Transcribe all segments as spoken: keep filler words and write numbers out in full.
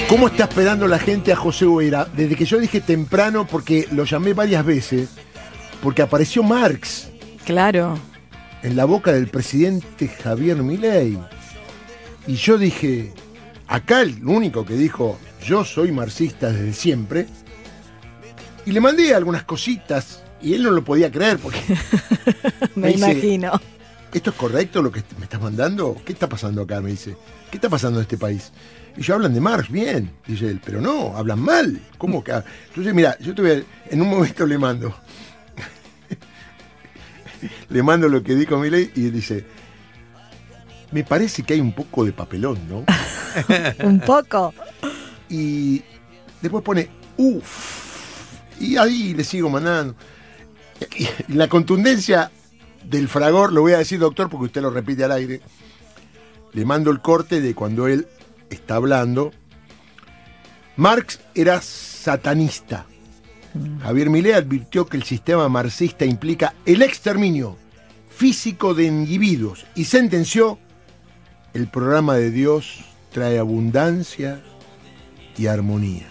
¿Cómo está esperando la gente a José Ubeira? Desde que yo dije temprano, porque lo llamé varias veces, porque apareció Marx. Claro. En la boca del presidente Javier Milei. Y yo dije, acá el único que dijo, yo soy marxista desde siempre. Y le mandé algunas cositas, y él no lo podía creer, porque... me, me dice, imagino. ¿Esto es correcto lo que me estás mandando? ¿Qué está pasando acá? Me dice. ¿Qué está pasando en este país? Y yo, hablan de Marx, bien, dice él, pero no, hablan mal. ¿Cómo que? Entonces, mira, yo te voy a, en un momento le mando. le mando lo que dijo Milei y dice, me parece que hay un poco de papelón, ¿no? Un poco. Y después pone, uff, y ahí le sigo mandando. Y la contundencia del fragor, lo voy a decir, doctor, porque usted lo repite al aire, le mando el corte de cuando él está hablando. Marx era satanista. Mm. Javier Milei advirtió que el sistema marxista implica el exterminio físico de individuos y sentenció: el programa de Dios trae abundancia y armonía.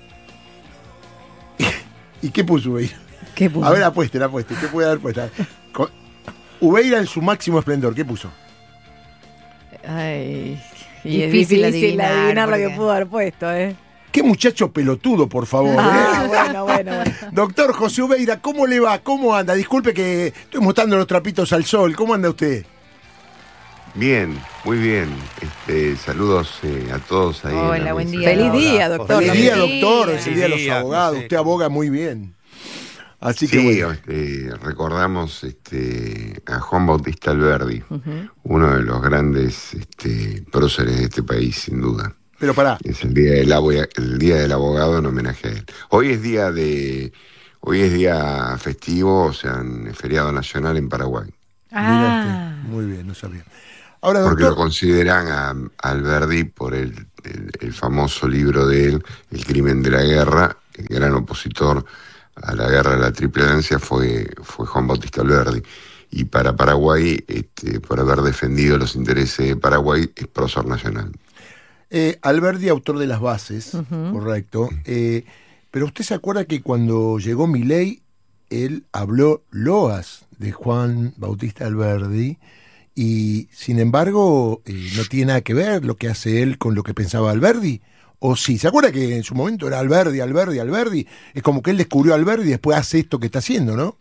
¿Y qué puso Ubeira? ¿Qué puso? A ver, apuesten, apuesten. ¿Qué puede haber puesto? Ubeira en su máximo esplendor, ¿qué puso? Ay, y es difícil, difícil adivinar, adivinar lo que pudo haber puesto, ¿eh? Qué muchacho pelotudo, por favor. Ah, ¿eh? bueno, bueno, bueno. Doctor José Ubeira, ¿cómo le va? ¿Cómo anda? Disculpe que estoy mostrando los trapitos al sol. ¿Cómo anda usted? Bien, muy bien. Este, saludos eh, a todos ahí. Hola, buen día. Feliz día, doctor. Feliz día, doctor. Es el día de los abogados. Usted aboga muy bien. Así que sí, bueno. este, recordamos este, a Juan Bautista Alberdi, uh-huh. uno de los grandes este, próceres de este país, sin duda. Pero pará. Es el día del abogado, el día del abogado en homenaje a él. Hoy es día de, hoy es día festivo, o sea, en feriado nacional en Paraguay. Ah, muy bien, no sabía. Ahora, porque doctor, lo consideran a, a Alberdi por el, el, el famoso libro de él, El crimen de la guerra. El gran opositor a la guerra de la Triple Alianza fue, fue Juan Bautista Alberdi. Y para Paraguay, este, por haber defendido los intereses de Paraguay, es prócer nacional. Eh, Alberdi, autor de las bases, uh-huh. correcto. Eh, pero usted se acuerda que cuando llegó Milei, él habló loas de Juan Bautista Alberdi, y sin embargo eh, no tiene nada que ver lo que hace él con lo que pensaba Alberdi. ¿O sí? ¿Se acuerda que en su momento era Alberdi, Alberdi, Alberdi? Es como que él descubrió a Alberdi y después hace esto que está haciendo, ¿no?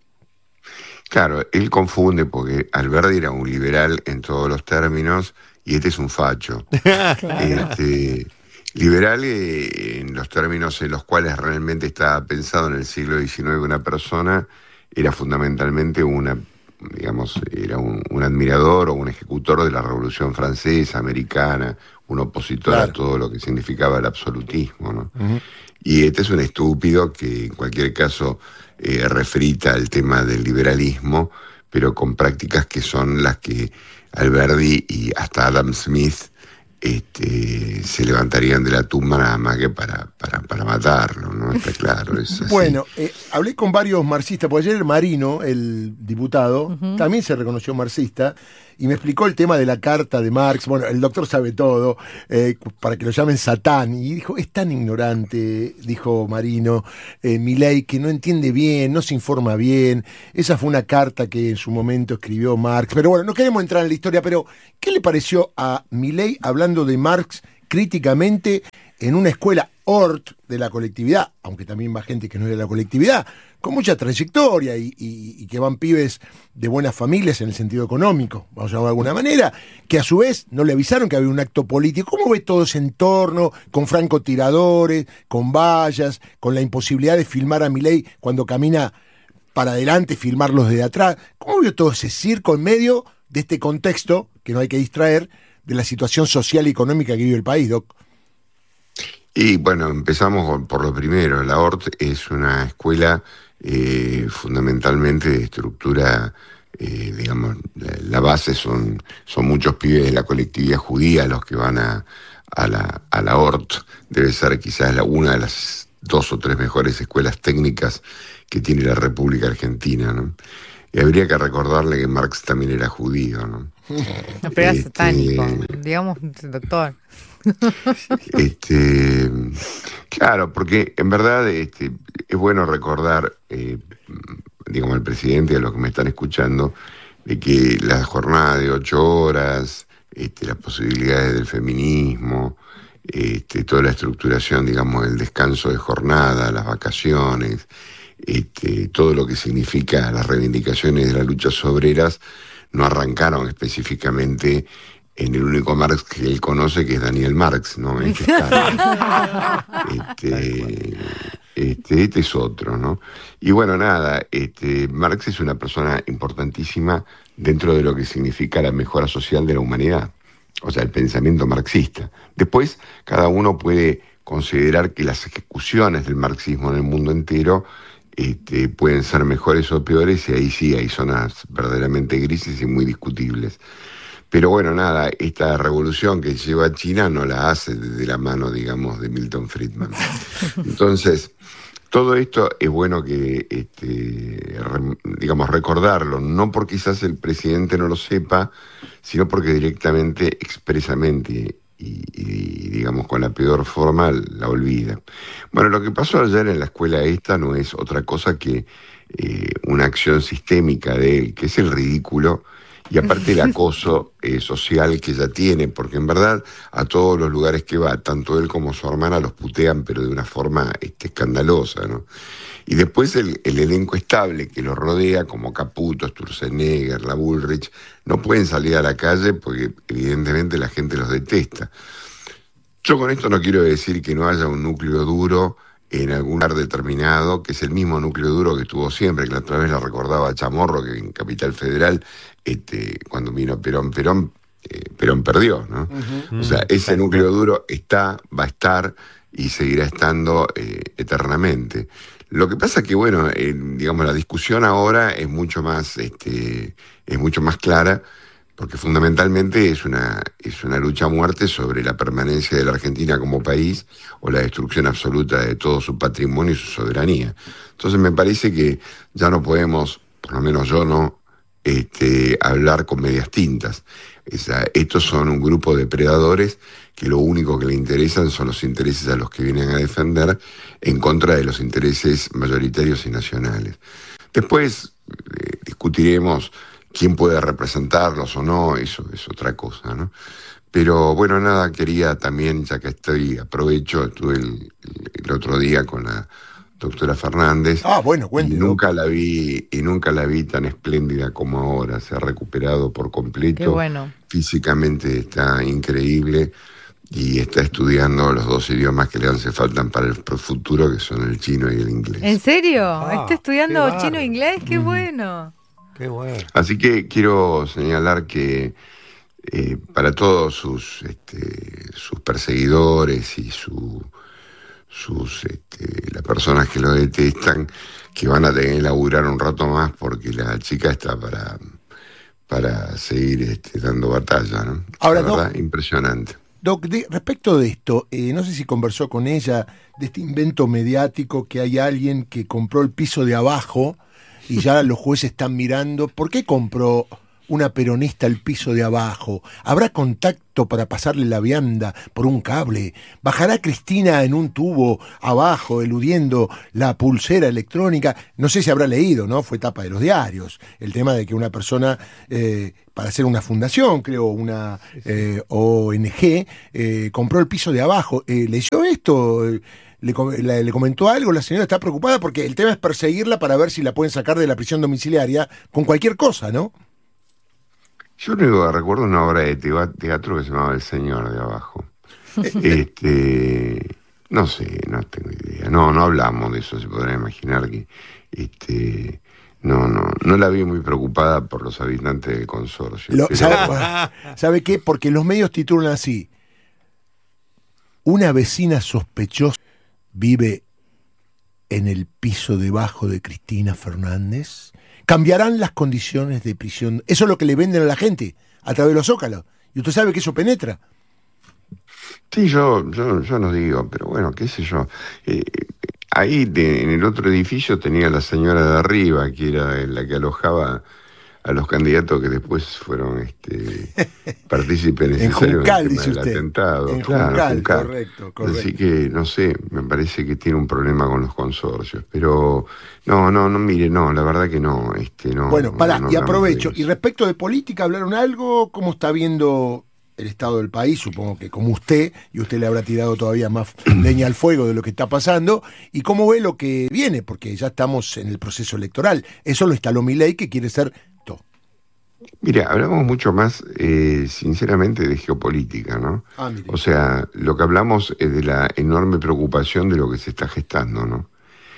Claro, él confunde porque Alberdi era un liberal en todos los términos y este es un facho. Claro. Este, liberal eh, en los términos en los cuales realmente estaba pensado en el siglo diecinueve una persona, era fundamentalmente una, digamos, era un, un admirador o un ejecutor de la Revolución Francesa, americana, un opositor claro. a todo lo que significaba el absolutismo, ¿no? Uh-huh. Y este es un estúpido que en cualquier caso eh, refrita el tema del liberalismo, pero con prácticas que son las que Alberdi y hasta Adam Smith este, se levantarían de la tumba nada más que para, para, para matarlo, ¿no? Está claro, es así. Bueno, eh, hablé con varios marxistas, porque ayer Marino, el diputado, uh-huh. también se reconoció marxista, y me explicó el tema de la carta de Marx. Bueno, el doctor sabe todo, eh, para que lo llamen Satán, y dijo, es tan ignorante, dijo Marino, eh, Milei, que no entiende bien, no se informa bien. Esa fue una carta que en su momento escribió Marx, pero bueno, no queremos entrar en la historia, pero ¿qué le pareció a Milei hablando de Marx críticamente en una escuela Hort de la colectividad, aunque también va gente que no es de la colectividad, con mucha trayectoria y, y, y que van pibes de buenas familias en el sentido económico, vamos a llamarlo de alguna manera, que a su vez no le avisaron que había un acto político? ¿Cómo ve todo ese entorno, con francotiradores, con vallas, con la imposibilidad de filmar a Milei cuando camina para adelante, filmarlos desde atrás? ¿Cómo vio todo ese circo en medio de este contexto, que no hay que distraer, de la situación social y económica que vive el país, Doc? Y bueno, empezamos por lo primero. La Hort es una escuela eh, fundamentalmente de estructura, eh, digamos, la, la base son, son muchos pibes de la colectividad judía los que van a, a, la, a la Hort. Debe ser quizás la, una de las dos o tres mejores escuelas técnicas que tiene la República Argentina, ¿no? Y habría que recordarle que Marx también era judío, ¿no? No, pero era este, satánico, digamos, doctor. este, claro, porque en verdad este, es bueno recordar, eh, digamos, al presidente y a los que me están escuchando, de que la jornada de ocho horas, este, las posibilidades del feminismo, este, toda la estructuración, digamos, del descanso de jornada, las vacaciones, este, todo lo que significa las reivindicaciones de las luchas obreras, no arrancaron específicamente en el único Marx que él conoce, que es Daniel Marx, ¿no? Este, este, este, este es otro, ¿no? Y bueno, nada, este, Marx es una persona importantísima dentro de lo que significa la mejora social de la humanidad, o sea, el pensamiento marxista. Después, cada uno puede considerar que las ejecuciones del marxismo en el mundo entero este, pueden ser mejores o peores, y ahí sí hay zonas verdaderamente grises y muy discutibles. Pero bueno, nada, esta revolución que lleva a China no la hace de la mano, digamos, de Milton Friedman. Entonces, todo esto es bueno que, este, re, digamos, recordarlo, no porque quizás el presidente no lo sepa, sino porque directamente, expresamente y, y digamos, con la peor forma, la olvida. Bueno, lo que pasó ayer en la escuela esta no es otra cosa que eh, una acción sistémica de él, que es el ridículo, y aparte el acoso eh, social que ella tiene, porque en verdad a todos los lugares que va, tanto él como su hermana los putean, pero de una forma este, escandalosa, ¿no? Y después el, el elenco estable que los rodea, como Caputo, Sturzenegger, la Bullrich, no pueden salir a la calle porque evidentemente la gente los detesta. Yo con esto no quiero decir que no haya un núcleo duro en algún lugar determinado, que es el mismo núcleo duro que tuvo siempre, que la otra vez la recordaba Chamorro, que en Capital Federal, este, cuando vino Perón, Perón, eh, Perón perdió, ¿no? Uh-huh. O sea, ese núcleo duro está, va a estar y seguirá estando eh, eternamente. Lo que pasa es que, bueno, eh, digamos, la discusión ahora es mucho más, este, es mucho más clara, porque fundamentalmente es una, es una lucha a muerte sobre la permanencia de la Argentina como país o la destrucción absoluta de todo su patrimonio y su soberanía. Entonces me parece que ya no podemos, por lo menos yo no, este, hablar con medias tintas. O sea, estos son un grupo de depredadores que lo único que le interesan son los intereses a los que vienen a defender en contra de los intereses mayoritarios y nacionales. Después eh, discutiremos quién puede representarlos o no, eso es otra cosa, ¿no? Pero bueno, nada, quería también, ya que estoy, aprovecho, estuve el, el otro día con la doctora Fernández. Ah, bueno, cuéntelo. Y nunca la vi, y nunca la vi tan espléndida como ahora, se ha recuperado por completo. Qué bueno. Físicamente está increíble y está estudiando los dos idiomas que le hacen falta para el futuro, que son el chino y el inglés. ¿En serio? Ah, ¿Está estudiando chino e inglés? ¡Qué mm. bueno! Qué bueno. Así que quiero señalar que eh, para todos sus este, sus perseguidores y su, sus este, las personas que lo detestan, que van a tener que laburar un rato más porque la chica está para, para seguir este, dando batalla, ¿no? Ahora, la verdad, Doc, impresionante. Doc, de, respecto de esto, eh, no sé si conversó con ella de este invento mediático que hay alguien que compró el piso de abajo y ya los jueces están mirando. ¿Por qué compró una peronista el piso de abajo? ¿Habrá contacto para pasarle la vianda por un cable? ¿Bajará Cristina en un tubo abajo, eludiendo la pulsera electrónica? No sé si habrá leído, ¿no? Fue tapa de los diarios. El tema de que una persona, eh, para hacer una fundación, creo, una eh, O N G, eh, compró el piso de abajo. Eh, ¿Leyó esto? Le, le, le comentó algo, la señora está preocupada porque el tema es perseguirla para ver si la pueden sacar de la prisión domiciliaria con cualquier cosa, ¿no? Yo único recuerdo una obra de teatro que se llamaba El Señor de Abajo. este, no sé, no tengo idea. No, no hablamos de eso, se podrán imaginar que este, no, no, no la vi muy preocupada por los habitantes del consorcio. Lo, pero... ¿sabe, ¿Sabe qué? Porque los medios titulan así: una vecina sospechosa vive en el piso debajo de Cristina Fernández. Cambiarán las condiciones de prisión. Eso es lo que le venden a la gente a través de los zócalos. Y usted sabe que eso penetra. Sí, yo, yo, yo no digo, pero bueno, qué sé yo. Eh, ahí de, en el otro edificio tenía la señora de arriba, que era la que alojaba a los candidatos que después fueron este, partícipes necesarios en Juncal, en el tema dice del usted. atentado. En claro, Juncal, Juncal. correcto, correcto. Así que, no sé, me parece que tiene un problema con los consorcios. Pero, no, no, no, mire, no, la verdad que no. Este, no bueno, pará, no, no y aprovecho. de Y respecto de política, ¿hablaron algo? ¿Cómo está viendo el estado del país? Supongo que como usted, y usted le habrá tirado todavía más leña al fuego de lo que está pasando. ¿Y cómo ve lo que viene? Porque ya estamos en el proceso electoral. Eso lo instaló Milei, que quiere ser todo. Mira, hablamos mucho más, eh, sinceramente, de geopolítica, ¿no? Ah, mire. O sea, lo que hablamos es de la enorme preocupación de lo que se está gestando, ¿no?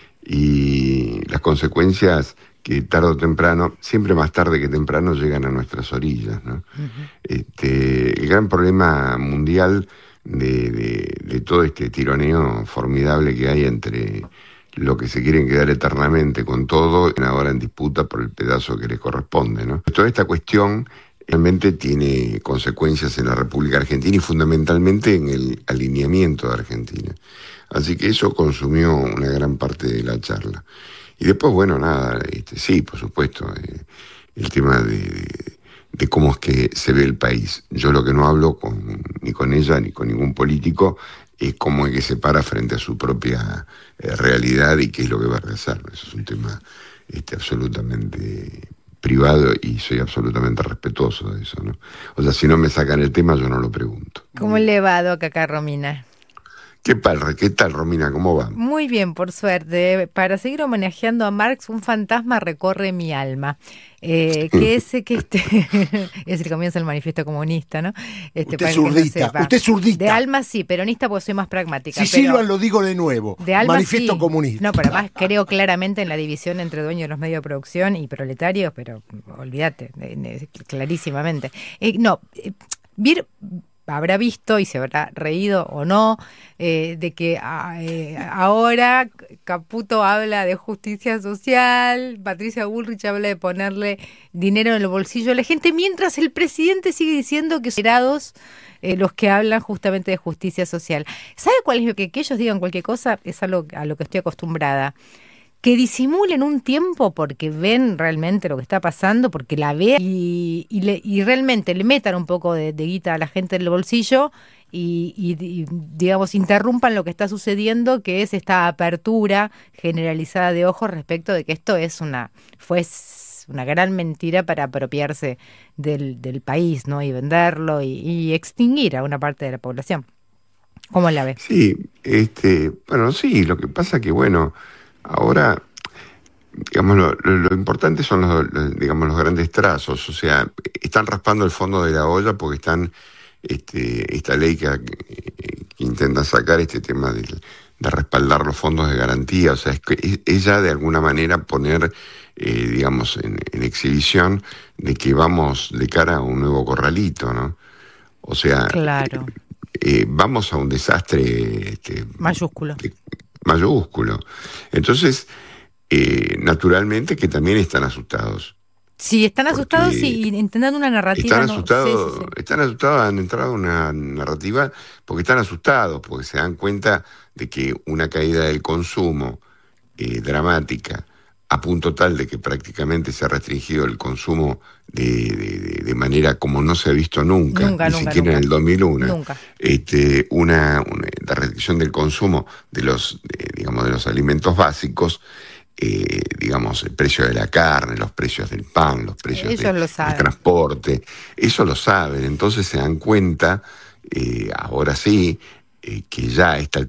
Y las consecuencias que tarde o temprano, siempre más tarde que temprano, llegan a nuestras orillas, ¿no? Uh-huh. Este, el gran problema mundial de, de, de todo este tironeo formidable que hay entre lo que se quieren quedar eternamente con todo, ahora en disputa por el pedazo que les corresponde, ¿no? Toda esta cuestión realmente tiene consecuencias en la República Argentina y fundamentalmente en el alineamiento de Argentina. Así que eso consumió una gran parte de la charla. Y después, bueno, nada, este, sí, por supuesto, eh, el tema de, de, de cómo es que se ve el país. Yo lo que no hablo con, ni con ella ni con ningún político es cómo es que se para frente a su propia eh, realidad y qué es lo que va a realizar. Eso es un tema este, absolutamente privado y soy absolutamente respetuoso de eso, ¿no? O sea, si no me sacan el tema, yo no lo pregunto. ¿Cómo le va, Doc, acá, Romina? ¿Qué tal, ¿Qué tal, Romina? ¿Cómo va? Muy bien, por suerte. Para seguir homenajeando a Marx, un fantasma recorre mi alma. Eh, que ese que este es el comienzo del manifiesto comunista, ¿no? Este, usted es zurdita, no usted es zurdita. De alma sí, peronista porque soy más pragmática. Si Silva lo digo de nuevo, de alma, manifiesto sí. Comunista. No, pero además creo claramente en la división entre dueños de los medios de producción y proletarios, pero olvídate, clarísimamente. Eh, no, eh, Vir habrá visto y se habrá reído o no eh, de que eh, ahora Caputo habla de justicia social, Patricia Bullrich habla de ponerle dinero en el bolsillo a la gente, mientras el presidente sigue diciendo que son erados eh, los que hablan justamente de justicia social. ¿Sabe cuál es lo que, que ellos digan cualquier cosa? Es algo a lo que estoy acostumbrada. Que disimulen un tiempo porque ven realmente lo que está pasando, porque la vean y, y, le, y realmente le metan un poco de, de guita a la gente en el bolsillo y, y, y, digamos, interrumpan lo que está sucediendo, que es esta apertura generalizada de ojos respecto de que esto es una fue una gran mentira para apropiarse del, del país, ¿no? Y venderlo y, y extinguir a una parte de la población. ¿Cómo la ve? Sí, este, bueno, sí, lo que pasa que, bueno, ahora, digamos, lo, lo, lo importante son los, los, digamos, los grandes trazos, o sea, están raspando el fondo de la olla porque están, este, esta ley que, que intenta sacar este tema de, de respaldar los fondos de garantía, o sea, es, que es ya de alguna manera poner, eh, digamos, en, en exhibición de que vamos de cara a un nuevo corralito, ¿no? O sea, claro. eh, eh, vamos a un desastre este, mayúsculo. De, mayúsculo. Entonces, eh, naturalmente que también están asustados. Sí, están asustados y intentando una narrativa. Están no, asustados, sí, sí, sí. están asustados, han entrado a una narrativa porque están asustados, porque se dan cuenta de que una caída del consumo eh, dramática, a punto tal de que prácticamente se ha restringido el consumo de, de, de manera como no se ha visto nunca, nunca ni nunca, siquiera nunca. en el dos mil uno. Nunca. Este, una, una la restricción del consumo de los, de, digamos, de los alimentos básicos, eh, digamos, el precio de la carne, los precios del pan, los precios de, del transporte, eso lo saben, entonces se dan cuenta, eh, ahora sí, eh, que ya a esta altura